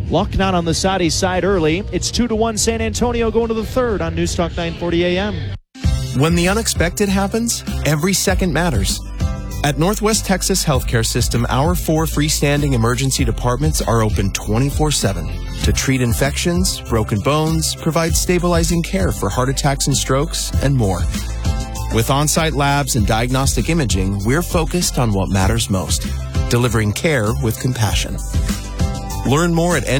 Luck not on the Saudi side early. It's 2-1 San Antonio going to the third on News Talk 940 AM. When the unexpected happens, every second matters. At Northwest Texas Healthcare System, our 4 freestanding emergency departments are open 24/7 to treat infections, broken bones, provide stabilizing care for heart attacks and strokes, and more. With on-site labs and diagnostic imaging, we're focused on what matters most, delivering care with compassion. Learn more at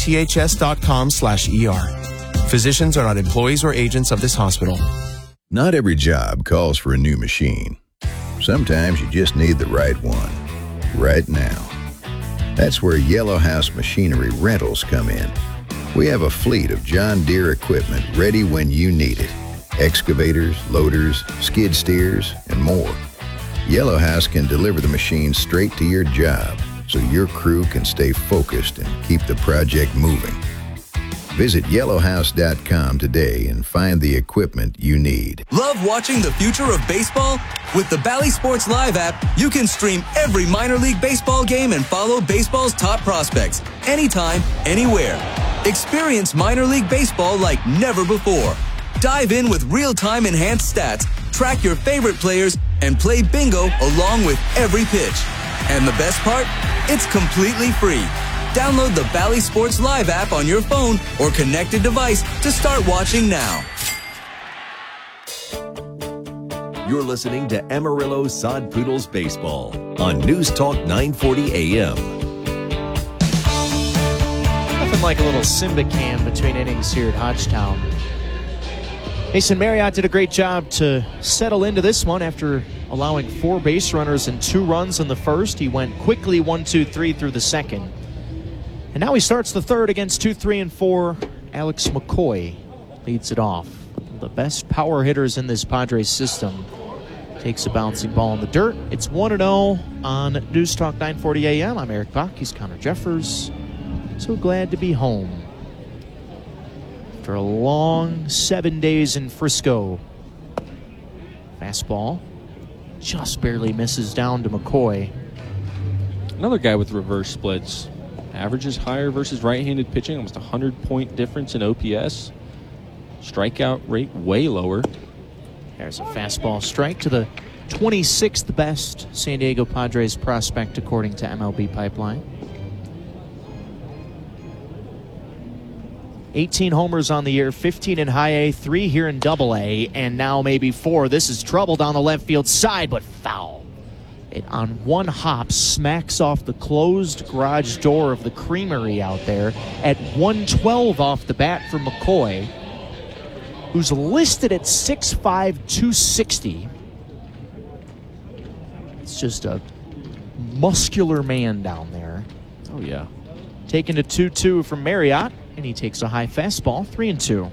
nwths.com/ER. Physicians are not employees or agents of this hospital. Not every job calls for a new machine. Sometimes you just need the right one, right now. That's where Yellow House Machinery Rentals come in. We have a fleet of John Deere equipment ready when you need it. Excavators, loaders, skid steers, and more. Yellow House can deliver the machine straight to your job so your crew can stay focused and keep the project moving. Visit yellowhouse.com today and find the equipment you need. Love watching the future of baseball? With the Bally Sports Live app, you can stream every minor league baseball game and follow baseball's top prospects anytime, anywhere. Experience minor league baseball like never before. Dive in with real-time enhanced stats, track your favorite players, and play bingo along with every pitch. And the best part? It's completely free. Download the Bally Sports Live app on your phone or connected device to start watching now. You're listening to Amarillo Sod Poodles Baseball on News Talk 940 AM. Nothing like a little Simba cam between innings here at Hodgetown. Mason Marriott did a great job to settle into this one after allowing 4 base runners and 2 runs in the first. He went quickly 1-2-3 through the second. And now he starts the third against 2, 3, and 4. Alex McCoy leads it off. The best power hitters in this Padres system. Takes a bouncing ball in the dirt. It's 1-0 on News Talk 940 AM. I'm Eric Bach. He's Connor Jeffers. So glad to be home after a long 7 days in Frisco. Fastball just barely misses down to McCoy. Another guy with reverse splits. Averages higher versus right-handed pitching, almost 100-point difference in OPS. Strikeout rate way lower. There's a fastball strike to the 26th best San Diego Padres prospect according to MLB Pipeline. 18 homers on the year, 15 in high A, 3 here in double A, and now maybe 4. This is trouble down the left field side, but foul. It on one hop smacks off the closed garage door of the creamery out there at 112 off the bat for McCoy, who's listed at 6'5", 260. It's just a muscular man down there. Oh, yeah. Taken to 2-2 from Marriott, and he takes a high fastball, 3-2.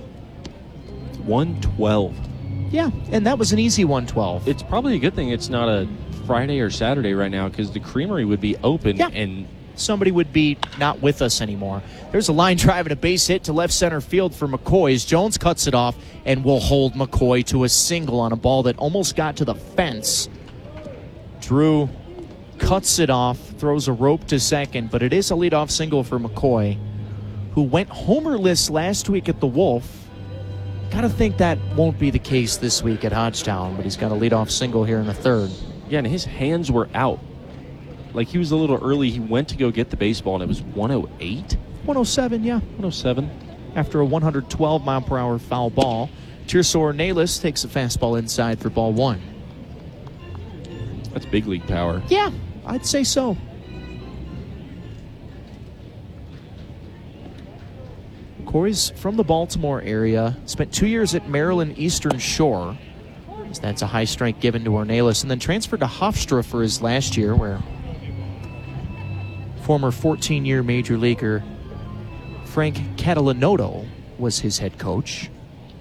112. Yeah, and that was an easy 112. It's probably a good thing it's not a Friday or Saturday right now, because the creamery would be open and somebody would be not with us anymore. There's a line drive and a base hit to left center field for McCoy as Jones cuts it off and will hold McCoy to a single on a ball that almost got to the fence. Drew cuts it off, throws a rope to second, but it is a leadoff single for McCoy, who went homerless last week at the Wolf. Got to think that won't be the case this week at Hodgetown, but he's got a leadoff single here in the third. Yeah, and his hands were out. Like, he was a little early. He went to go get the baseball, and it was 108? 107, yeah. 107. After a 112-mile-per-hour foul ball, Tirso Ornelas takes a fastball inside for ball 1. That's big league power. Yeah, I'd say so. Corey's from the Baltimore area, spent 2 years at Maryland Eastern Shore. So that's a high strike given to Ornelas, and then transferred to Hofstra for his last year, where former 14-year major leaguer Frank Catalanoto was his head coach.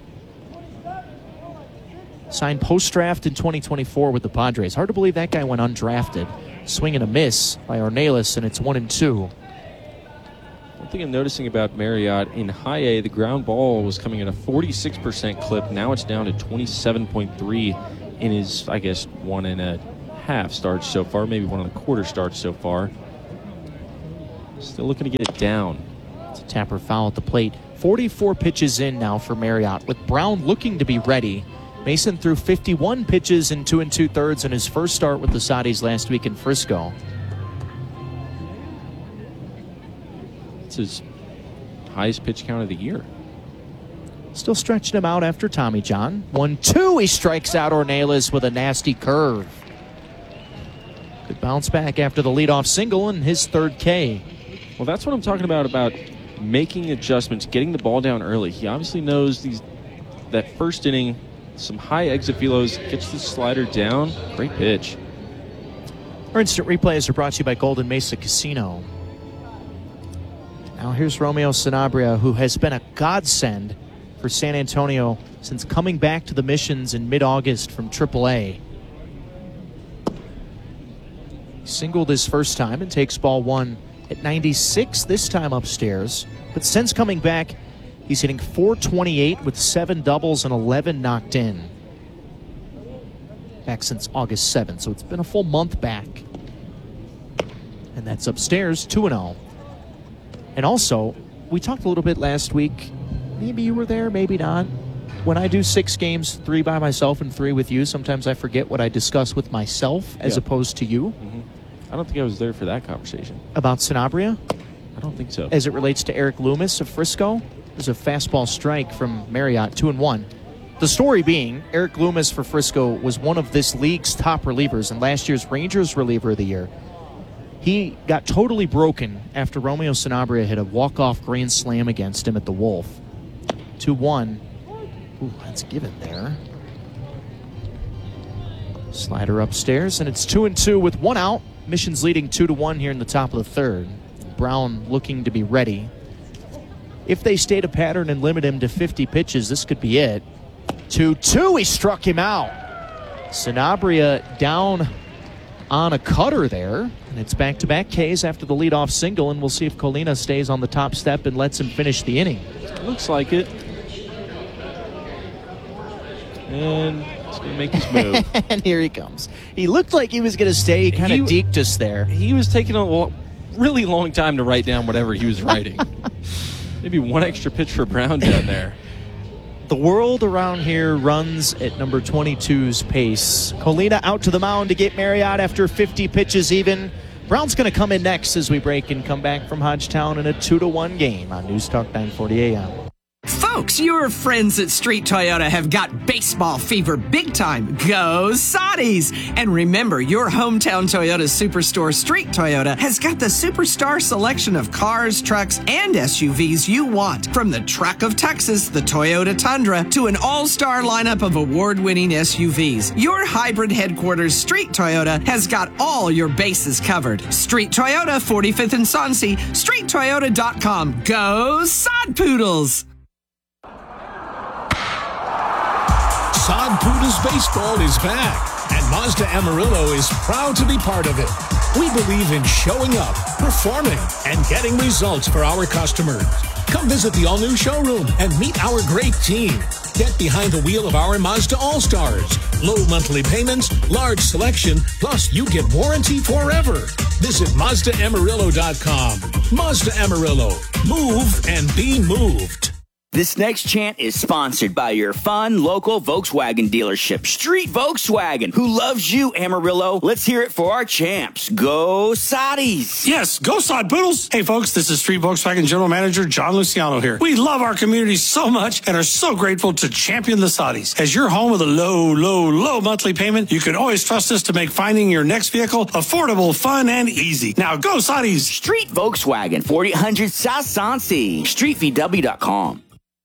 Signed post-draft in 2024 with the Padres. Hard to believe that guy went undrafted. Swing and a miss by Ornelas, and it's 1-2. One thing I'm noticing about Marriott, in high A, the ground ball was coming at a 46% clip. Now it's down to 27.3 in his, I guess, 1.5 starts so far, maybe 1.25 starts so far. Still looking to get it down. It's a tapper foul at the plate. 44 pitches in now for Marriott, with Brown looking to be ready. Mason threw 51 pitches in 2 2/3 in his first start with the Saudis last week in Frisco. It's his highest pitch count of the year. Still stretching him out after Tommy John. 1-2, he strikes out Ornelas with a nasty curve. Good bounce back after the leadoff single and his third K. Well, that's what I'm talking about making adjustments, getting the ball down early. He obviously knows that first inning, some high exit velos, gets the slider down. Great pitch. Our instant replays are brought to you by Golden Mesa Casino. Now here's Romeo Sanabria, who has been a godsend for San Antonio since coming back to the Missions in mid-August from AAA. He singled his first time and takes ball one at 96, this time upstairs. But since coming back, he's hitting .428 with 7 doubles and 11 knocked in. Back since August 7th, so it's been a full month back. And that's upstairs, 2-0. And also, we talked a little bit last week, maybe you were there, maybe not. When I do 6 games, 3 by myself and 3 with you, sometimes I forget what I discuss with myself as opposed to you. Mm-hmm. I don't think I was there for that conversation. About Sanabria? I don't think so. As it relates to Eric Loomis of Frisco, there's a fastball strike from Marriott, 2-1. The story being, Eric Loomis for Frisco was one of this league's top relievers and last year's Rangers reliever of the year. He got totally broken after Romeo Sanabria hit a walk-off grand slam against him at the Wolf. 2-1. Ooh, that's given there. Slider upstairs, and it's 2-2 with 1 out. Mission's leading 2-1 here in the top of the third. Brown looking to be ready. If they stay to pattern and limit him to 50 pitches, this could be it. 2-2, he struck him out. Sanabria down on a cutter there, and it's back-to-back Ks after the leadoff single, and we'll see if Colina stays on the top step and lets him finish the inning. Looks like it. And he's going to make his move. And here he comes. He looked like he was going to stay. He kind of deked us there. He was taking a really long time to write down whatever he was writing. Maybe 1 extra pitch for Brown down there. The world around here runs at number 22's pace. Colina out to the mound to get Marriott after 50 pitches even. Brown's going to come in next as we break and come back from Hodgetown in a 2-1 game on News Talk 940 AM. Folks, your friends at Street Toyota have got baseball fever big time. Go Saudis! And remember, your hometown Toyota Superstore, Street Toyota, has got the superstar selection of cars, trucks, and SUVs you want. From the truck of Texas, the Toyota Tundra, to an all-star lineup of award-winning SUVs. Your hybrid headquarters, Street Toyota, has got all your bases covered. Street Toyota, 45th and Soncy, StreetToyota.com. Go Sod Poodles! Sod Poodles Baseball is back, and Mazda Amarillo is proud to be part of it. We believe in showing up, performing, and getting results for our customers. Come visit the all-new showroom and meet our great team. Get behind the wheel of our Mazda All-Stars. Low monthly payments, large selection, plus you get warranty forever. Visit MazdaAmarillo.com. Mazda Amarillo. Move and be moved. This next chant is sponsored by your fun local Volkswagen dealership, Street Volkswagen, who loves you, Amarillo. Let's hear it for our champs. Go Saudis! Yes, go Sod Poodles! Hey folks, this is Street Volkswagen General Manager John Luciano here. We love our community so much and are so grateful to champion the Saudis. As your home with a low monthly payment, you can always trust us to make finding your next vehicle affordable, fun, and easy. Now go Saudis! Street Volkswagen, 4800 South Soncy, StreetVW.com.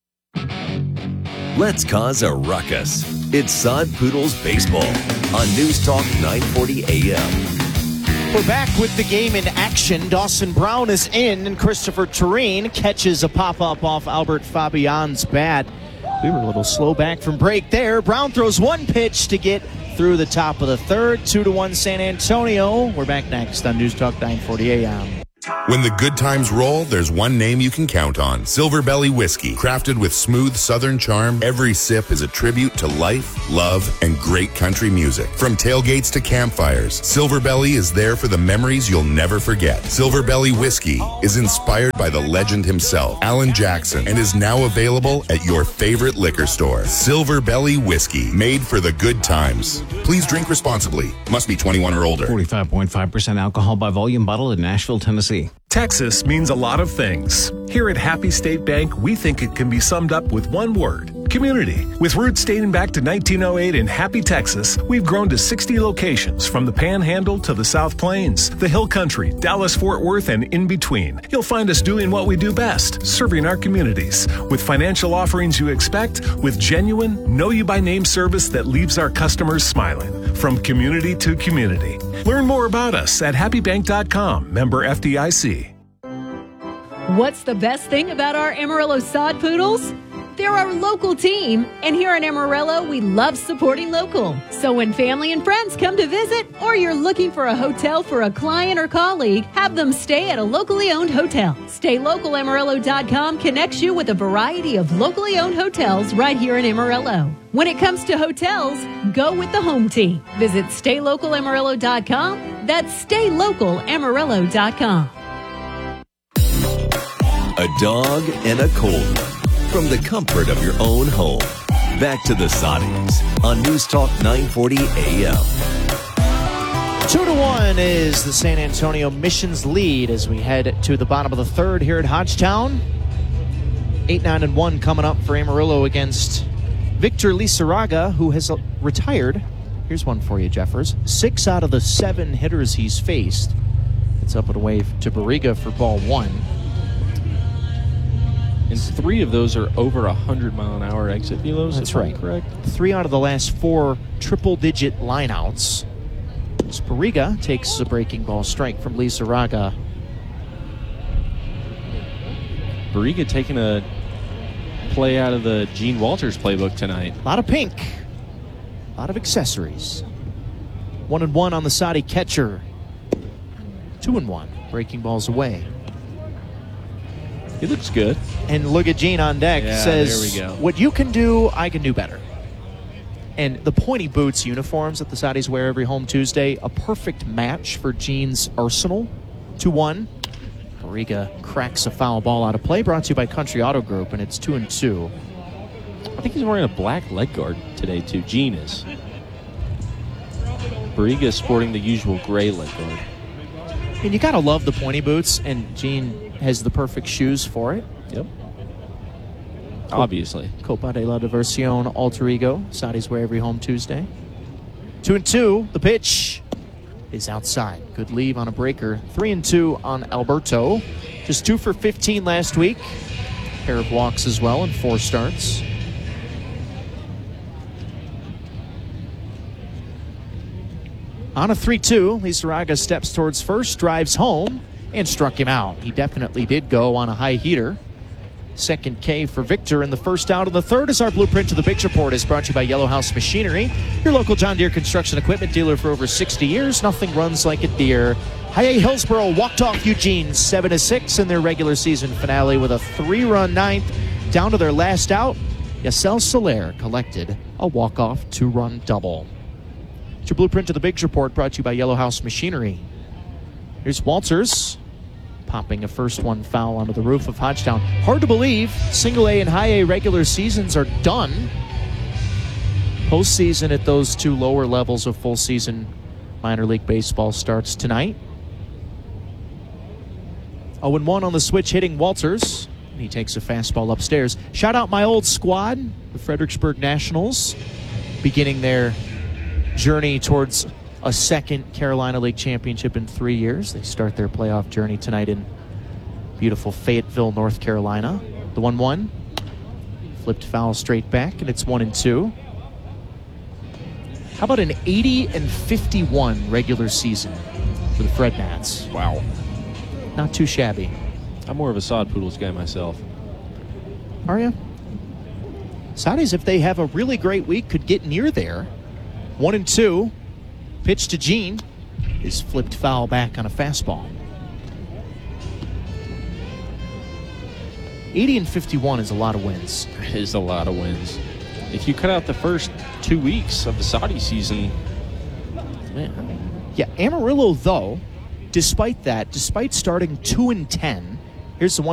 Let's cause a ruckus. It's Sod Poodles Baseball on News Talk 940 AM. We're back with the game in action. Dawson Brown is in, and Christopher Tureen catches a pop-up off Albert Fabian's bat. We were a little slow back from break there. Brown throws 1 pitch to get through the top of the third. 2-1 San Antonio. We're back next on News Talk 940 AM. When the good times roll, there's one name you can count on. Silver Belly Whiskey. Crafted with smooth southern charm, every sip is a tribute to life, love, and great country music. From tailgates to campfires, Silver Belly is there for the memories you'll never forget. Silver Belly Whiskey is inspired by the legend himself, Alan Jackson, and is now available at your favorite liquor store. Silver Belly Whiskey, made for the good times. Please drink responsibly. Must be 21 or older. 45.5% alcohol by volume, bottled in Nashville, Tennessee. Texas means a lot of things. Here at Happy State Bank, we think it can be summed up with one word: community. With roots dating back to 1908 in Happy, Texas, we've grown to 60 locations from the Panhandle to the South Plains, the Hill Country, Dallas-Fort Worth, and in between. You'll find us doing what we do best, serving our communities. With financial offerings you expect, with genuine, know-you-by-name service that leaves our customers smiling. From community to community. Learn more about us at happybank.com, member FDIC. What's the best thing about our Amarillo Sod Poodles? They're our local team, and here in Amarillo, we love supporting local. So when family and friends come to visit, or you're looking for a hotel for a client or colleague, have them stay at a locally owned hotel. StayLocalAmarillo.com connects you with a variety of locally owned hotels right here in Amarillo. When it comes to hotels, go with the home team. Visit StayLocalAmarillo.com. That's StayLocalAmarillo.com. A dog and a cold one from the comfort of your own home. Back to the Soddies on News Talk 940 AM. 2-1 is the San Antonio Missions lead as we head to the bottom of the third here at Hodgetown. 8-9-1 coming up for Amarillo against Victor Lizarraga, who has retired. Here's one for you, Jeffers. 6 out of the 7 hitters he's faced. It's up and away to Barriga for ball 1. And 3 of those are over 100-mile-an-hour exit velos. That's right. Correct. 3 out of the last 4 triple-digit lineouts. Barriga takes a breaking ball strike from Lizarraga. Barriga taking a play out of the Gene Walters playbook tonight. A lot of pink. A lot of accessories. 1-1 on the Soddy catcher. 2-1. Breaking balls away. He looks good. And look at Gene on deck. Yeah, says, there we go. What you can do, I can do better. And the pointy boots uniforms that the Saudis wear every home Tuesday, a perfect match for Gene's arsenal. 2-1. Barriga cracks a foul ball out of play. Brought to you by Country Auto Group, and it's 2-2. I think he's wearing a black leg guard today, too. Gene is. Barriga is sporting the usual gray leg guard. And you got to love the pointy boots, and Gene has the perfect shoes for it. Yep. Obviously. Copa de la Diversión Alter Ego. Saudis wear every home Tuesday. 2-2. The pitch is outside. Good leave on a breaker. 3-2 on Alberto. Just 2 for 15 last week. Pair of walks as well and 4 starts. On a 3-2, Lizarraga steps towards first, drives home, and struck him out. He definitely did go on a high heater. Second K for Victor in the first out. And the third is our blueprint to the Big Report is brought to you by Yellow House Machinery, your local John Deere construction equipment dealer for over 60 years. Nothing runs like a Deere. High Hillsboro walked off Eugene 7-6 in their regular season finale with a 3-run ninth. Down to their last out, Yasel Soler collected a walk-off 2-run double. It's your blueprint to the Big Report brought to you by Yellow House Machinery. Here's Walters popping a first one foul onto the roof of Hodgetown. Hard to believe single A and high A regular seasons are done. Postseason at those 2 lower levels of full season minor league baseball starts tonight. 0-1 on the switch hitting Walters. He takes a fastball upstairs. Shout out my old squad, the Fredericksburg Nationals, beginning their journey towards a second Carolina League championship in 3 years. They start their playoff journey tonight in beautiful Fayetteville, North Carolina. The 1-1. Flipped foul straight back, and it's 1-2. How about an 80-51 regular season for the Fred Nats? Wow. Not too shabby. I'm more of a Sod Poodles guy myself. Are you? Saudis, if they have a really great week, could get near there. 1-2. Pitch to Gene is flipped foul back on a fastball. 80 and 51 is a lot of wins. That is a lot of wins. If you cut out the first 2 weeks of the Saudi season, man. Yeah, Amarillo, though, despite starting 2-10, here's the one.